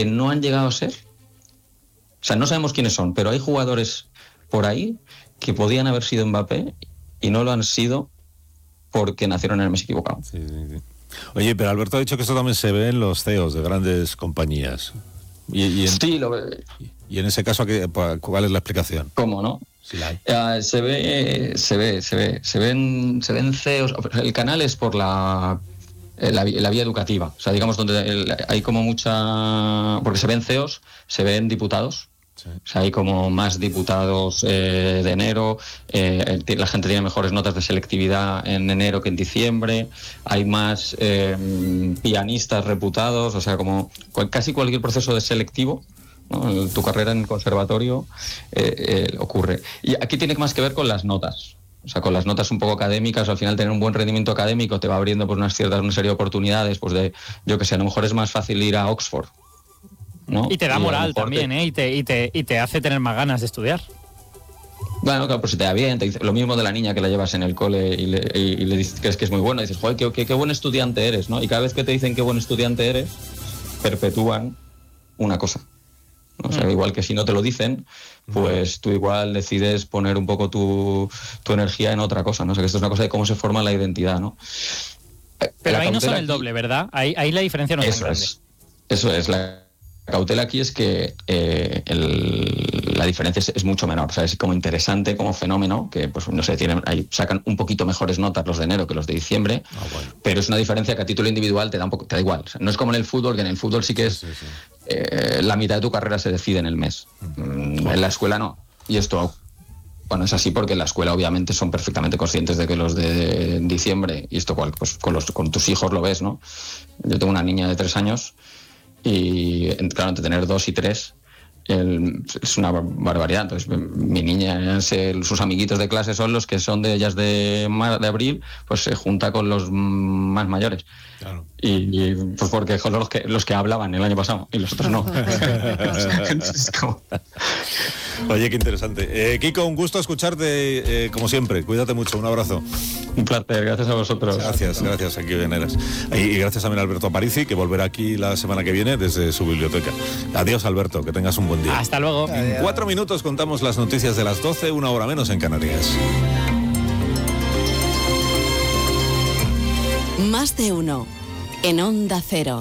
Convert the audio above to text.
que no han llegado a ser. O sea, no sabemos quiénes son, pero hay jugadores por ahí que podían haber sido Mbappé y no lo han sido porque nacieron en el mes equivocado. Sí. Oye, pero Alberto ha dicho que esto también se ve en los CEOs de grandes compañías. Sí, lo ve. Y en ese caso, ¿cuál es la explicación? ¿Cómo no? Sí, la hay. Se ven CEOs. El canal es por la vía educativa. O sea, digamos, donde hay como mucha... Porque se ven CEOs, se ven diputados. Sí. O sea, hay como más diputados de enero, la gente tiene mejores notas de selectividad en enero que en diciembre, hay más pianistas reputados, o sea, como casi cualquier proceso de selectivo, ¿no? Tu carrera en el conservatorio ocurre. Y aquí tiene más que ver con las notas. O sea, con las notas un poco académicas, al final tener un buen rendimiento académico te va abriendo pues una serie de oportunidades, pues de, yo que sé, a lo mejor es más fácil ir a Oxford, ¿no? Y te da moral también, y te hace tener más ganas de estudiar. Bueno, claro, pues si te da bien, te dice lo mismo de la niña que la llevas en el cole y le dices que es muy buena, y dices, joder, qué buen estudiante eres, ¿no? Y cada vez que te dicen qué buen estudiante eres, perpetúan una cosa, ¿no? O sea, igual que si no te lo dicen, pues tú igual decides poner un poco tu energía en otra cosa, ¿no? O sea, que esto es una cosa de cómo se forma la identidad, ¿no? Pero ahí no son el doble, ¿verdad? Ahí la diferencia no es tan grande. Eso es, la cautela aquí es que la diferencia es mucho menor, o sea, es como interesante como fenómeno, que pues no sé, sacan un poquito mejores notas los de enero que los de diciembre, bueno. Pero es una diferencia que a título individual te da igual, o sea, no es como en el fútbol, que en el fútbol sí que es la mitad de tu carrera se decide en el mes, en la escuela no, y esto, bueno, es así porque en la escuela obviamente son perfectamente conscientes de que los de diciembre, y esto pues con tus hijos lo ves, ¿no? Yo tengo una niña de 3 años y claro, entre tener 2 y 3 es una barbaridad. Entonces mi niña, sus amiguitos de clase son los que son de ellas de abril, pues se junta con los más mayores. Claro. Y pues porque son los que hablaban el año pasado y los otros no. Oye, qué interesante. Kiko, un gusto escucharte como siempre. Cuídate mucho, un abrazo. Un placer, gracias a vosotros. Gracias, aquí Veneras. Y gracias también a Alberto Aparici, que volverá aquí la semana que viene desde su biblioteca. Adiós, Alberto, que tengas un buen día. Hasta luego. En 4 minutos contamos las noticias de las 12, 1 hora menos en Canarias. Más de uno en Onda Cero.